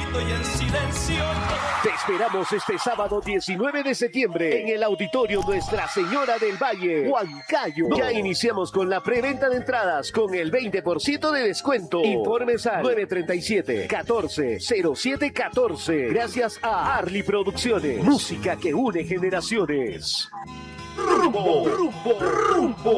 y en silencio. Te esperamos este sábado 19 de septiembre en el Auditorio Nuestra Señora del Valle, Huancayo. Ya iniciamos con la preventa de entradas con el 20% de descuento. Informes al 937-140714. Gracias a Arly Producciones. Música que une generaciones. Rumbo, rumbo, rumbo.